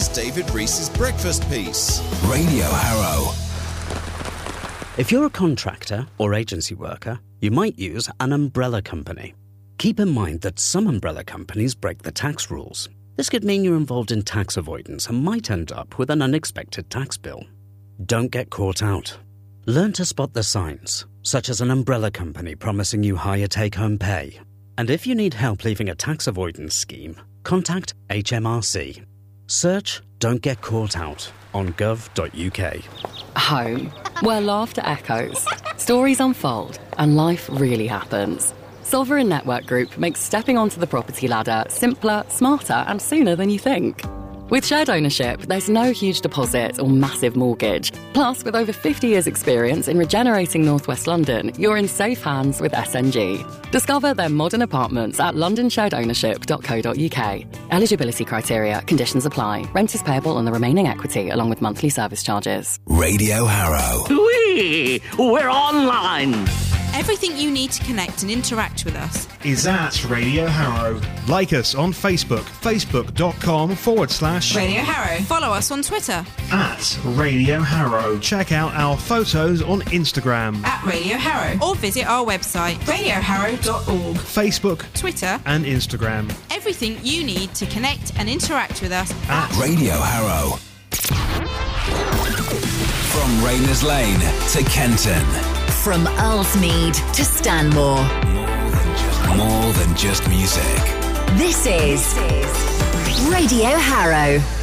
David Reese's breakfast piece. Radio Harrow. If you're a contractor or agency worker, you might use an umbrella company. Keep in mind that some umbrella companies break the tax rules. This could mean you're involved in tax avoidance and might end up with an unexpected tax bill. Don't get caught out. Learn to spot the signs, such as an umbrella company promising you higher take-home pay. And if you need help leaving a tax avoidance scheme, contact HMRC. Search Don't Get Caught Out on gov.uk. Home, where laughter echoes, stories unfold, and life really happens. Sovereign Network Group makes stepping onto the property ladder simpler, smarter, and sooner than you think. With shared ownership, there's no huge deposit or massive mortgage. Plus, with over 50 years' experience in regenerating North West London, you're in safe hands with SNG. Discover their modern apartments at londonsharedownership.co.uk. Eligibility criteria, conditions apply. Rent is payable on the remaining equity along with monthly service charges. Radio Harrow. Whee! We're online! Everything you need to connect and interact with us is at Radio Harrow. Like us on Facebook, facebook.com/Radio Harrow. Follow us on Twitter at Radio Harrow. Check out our photos on Instagram at Radio Harrow, or visit our website radioharrow.org. Facebook, Twitter and Instagram. Everything you need to connect and interact with us at Radio Harrow. From Rayners Lane to Kenton. From Earlsmead to Stanmore. More than just music. This is Radio Harrow.